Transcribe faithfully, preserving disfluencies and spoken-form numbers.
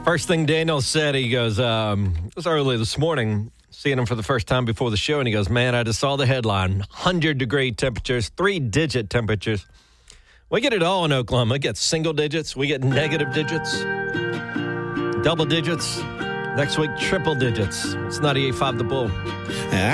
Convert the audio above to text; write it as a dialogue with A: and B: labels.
A: First thing Daniel said, he goes, um, it was early this morning, seeing him for the first time before the show, and he goes, man, I just saw the headline, one hundred degree temperatures, three-digit temperatures. We get it all in Oklahoma. We get single digits. We get negative digits, double digits. Next week, triple digits. It's ninety-eight point five The Bull.